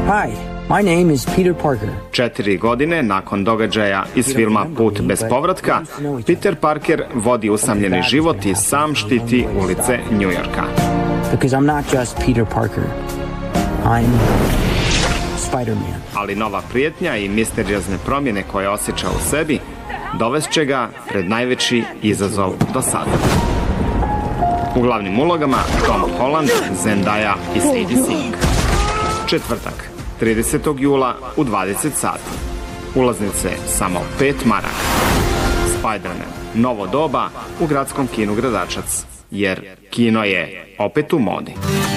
Hi, my name is Peter Parker. 4 godine nakon događaja iz filma Put bez povratka, Peter Parker vodi usamljeni život i sam štiti ulice Njujorka. Because I'm not just Peter Parker. I'm Spider-Man. Ali nova prijetnja i misteriozne promjene koje osjeća u sebi dovest će ga pred najveći izazov do sada. U glavnim ulogama Tom Holland, Zendaya i Sadie Sink. Četvrtak, 30. jula u 20 sati. Ulaznice samo 5 maraka. Spider-Man, novo doba u gradskom kinu Gradačac. Jer kino je opet u modi.